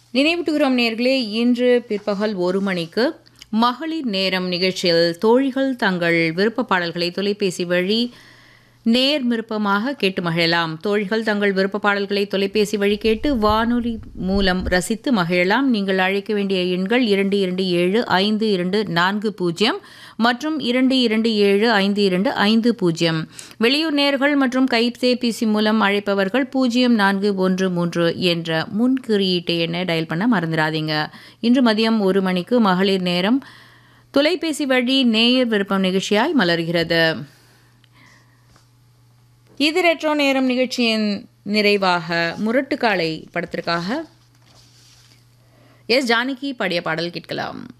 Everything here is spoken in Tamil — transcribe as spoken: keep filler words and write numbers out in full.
நினைவூட்டுகிறோம் நேர்களே, இன்று பிற்பகல் ஒரு மணிக்கு மகளிர் நேரம் நிகழ்ச்சியில் தோழிகள் தங்கள் விருப்ப பாடல்களை தொலைபேசி வழி நேர் விருப்பமாக கேட்டு மகிழலாம். தோழிகள் தங்கள் விருப்ப பாடல்களை தொலைபேசி வழி கேட்டு வானொலி மூலம் ரசித்து மகிழலாம். நீங்கள் அழைக்க வேண்டிய எண்கள் இரண்டு இரண்டு ஏழு ஐந்து இரண்டு நான்கு பூஜ்ஜியம் மற்றும் இரண்டு இரண்டு ஏழு ஐந்து இரண்டு ஐந்து பூஜ்ஜியம். வெளியூர் நேர்கள் மற்றும் கைபேசி மூலம் அழைப்பவர்கள் பூஜ்ஜியம் நான்கு ஒன்று மூன்று என்ற முன்குறியீட்டு எண்ணை டயல் பண்ண மறந்துடாதீங்க. இன்று மதியம் ஒரு மணிக்கு மகளிர் நேரம் தொலைபேசி வழி நேயர் விருப்பம் நிகழ்ச்சியாய் மலர்கிறது. இது ரெட்ரோ நேரம் நிகழ்ச்சியின் நிறைவாக முரட்டுக்காலை படத்திற்காக எஸ் ஜானகி பாடிய பாடல் கேட்கலாம்.